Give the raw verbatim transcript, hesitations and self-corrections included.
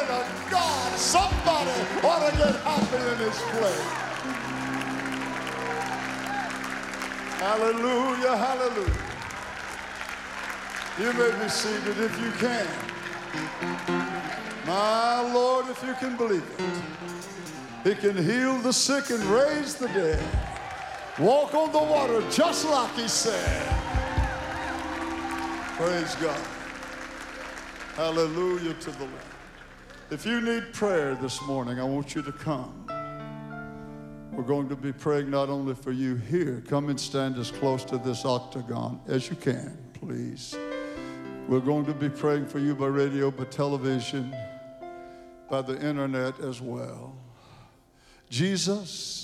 Glory to God. Somebody ought to get happy in this place. Hallelujah, hallelujah. You may be seated if you can. My Lord, if you can believe it. He can heal the sick and raise the dead. Walk on the water just like he said. Praise God. Hallelujah to the Lord. If you need prayer this morning, I want you to come. We're going to be praying not only for you here. Come and stand as close to this octagon as you can, please. We're going to be praying for you by radio, by television, by the internet as well. Jesus